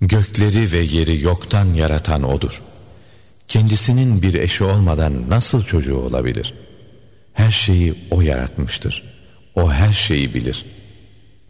Gökleri ve yeri yoktan yaratan O'dur. Kendisinin bir eşi olmadan nasıl çocuğu olabilir? Her şeyi O yaratmıştır. O her şeyi bilir.